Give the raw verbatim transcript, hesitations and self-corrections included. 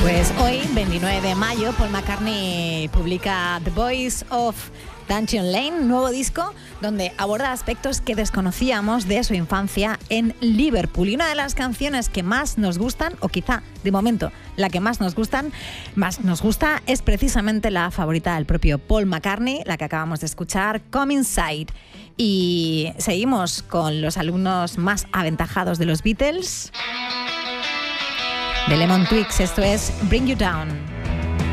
Pues hoy, veintinueve de mayo, Paul McCartney publica The Voice of Dungeon Lane, nuevo disco donde aborda aspectos que desconocíamos de su infancia en Liverpool. Y una de las canciones que más nos gustan, o quizá de momento la que más nos gustan, más nos gusta, es precisamente la favorita del propio Paul McCartney, la que acabamos de escuchar, Come Inside. Y seguimos con los alumnos más aventajados de los Beatles. De Lemon Twigs, esto es Bring You Down.